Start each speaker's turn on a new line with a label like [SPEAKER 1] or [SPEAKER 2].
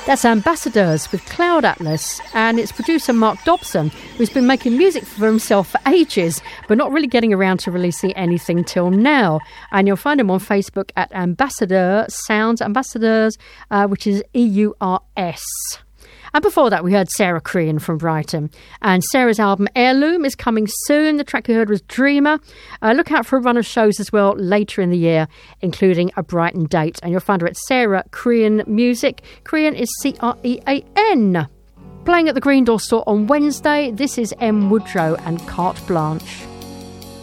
[SPEAKER 1] That's Ambassadors with Cloud Atlas, and it's producer Mark Dobson, who's been making music for himself for ages, but not really getting around to releasing anything till now. And you'll find him on Facebook at Ambassador Sounds, Ambassadors, which is EURS. And before that, we heard Sarah Crean from Brighton. And Sarah's album Heirloom is coming soon. The track you heard was Dreamer. Look out for a run of shows as well later in the year, including a Brighton date. And you'll find her at Sarah Crean Music. Crean is Crean. Playing at the Green Door Store on Wednesday, this is M. Woodrow and Carte Blanche.